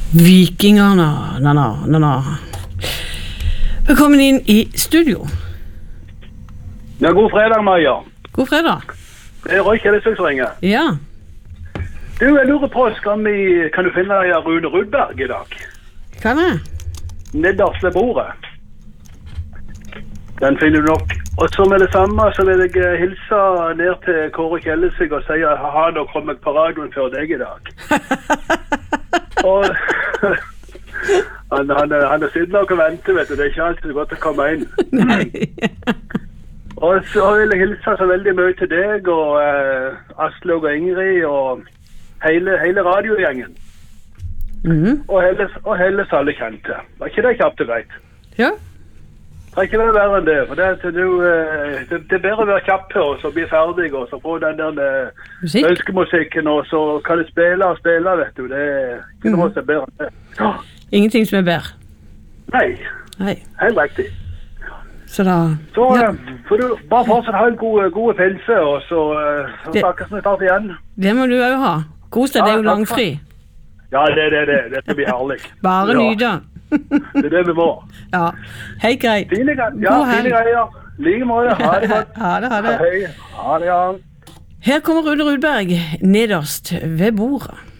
Vikingerne, Velkommen inn i studio. Ja, god fredag, Maja. God fredag. Det Roy Kjellesvik som ringer. Ja. Du, jeg lurer på, kan du finne Rune Rudberg i dag? Kan jeg? Nederst ved bordet. Den finner du nok. Og så med det samme, så vil jeg hilse ned til Kåre Kjellesvik og si at han har kommet på radioen før deg i dag. Og han er siden nok å vente, vet du. Det er ikke alltid godt å komme inn. Nei. Og så vil jeg hilse så veldig mye til deg og Aslaug og Ingrid og hele radiogjengen. Og hele alle kjente. Var ikke det kjapt og greit? Ja. Det er ikke det verre enn det, for det er bedre å være kjapp her, og så bli ferdig, og så få den der ønskemusikken, og så kan det spille, vet du. Det er ikke noe som er bedre enn det. Ja. Ingenting som er bedre. Nei. Helt riktig. Så da... Så får du bare fortsatt ha en gode pilse, og så snakkes vi snart igjen. Det må du jo ha. Kos deg, det er jo langfri. Ja, det skal bli herlig. Bare nyda. Det er det vi må. Ja, helt greit. Fine greier. Like måte, ha det godt. Ha det. Hei, ha det, ja. Her kommer Rune Rudberg nederst ved bordet.